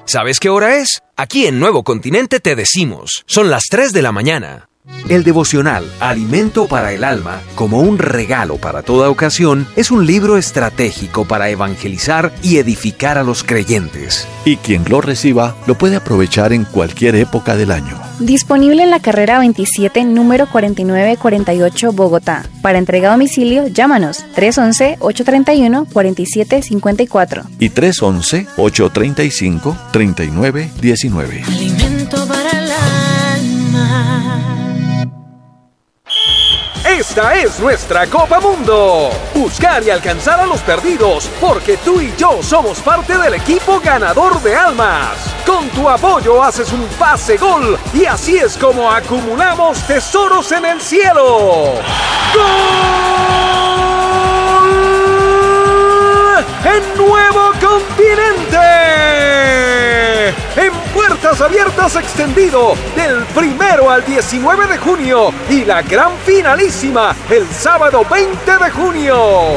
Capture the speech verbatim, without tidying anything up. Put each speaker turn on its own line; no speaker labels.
¿Sabes qué hora es? Aquí en Nuevo Continente te decimos, son las tres de la mañana. El devocional Alimento para el Alma, como un regalo para toda ocasión, es un libro estratégico para evangelizar y edificar a los creyentes.
Y quien lo reciba lo puede aprovechar en cualquier época del año.
Disponible en la carrera veintisiete, número cuarenta y nueve cuarenta y ocho, Bogotá. Para entrega a domicilio, llámanos tres once, ocho treinta y uno, cuarenta y siete cincuenta y cuatro.
Y tres once, ocho treinta y cinco, treinta y nueve diecinueve.
Alimento para el alma.
Esta es nuestra Copa Mundo. Buscar y alcanzar a los perdidos, porque tú y yo somos parte del equipo ganador de almas. Con tu apoyo haces un pase gol y así es como acumulamos tesoros en el cielo. ¡Gol! ¡En Nuevo Continente! En Puertas Abiertas extendido del primero al diecinueve de junio y la gran finalísima el sábado veinte de junio.